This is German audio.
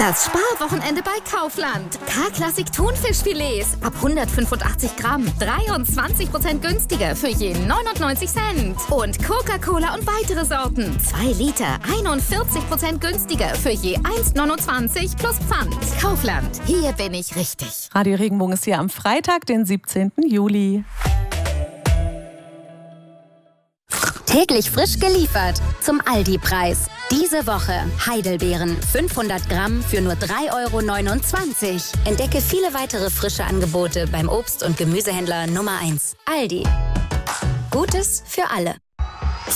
Das Sparwochenende bei Kaufland. K-Klassik Thunfischfilets ab 185 Gramm. 23% günstiger für je 99 Cent. Und Coca-Cola und weitere Sorten. 2 Liter, 41% günstiger für je 1,29 plus Pfand. Kaufland, hier bin ich richtig. Radio Regenbogen ist hier am Freitag, den 17. Juli. Täglich frisch geliefert zum Aldi-Preis. Diese Woche Heidelbeeren 500 Gramm für nur 3,29 €. Entdecke viele weitere frische Angebote beim Obst- und Gemüsehändler Nummer 1. Aldi. Gutes für alle.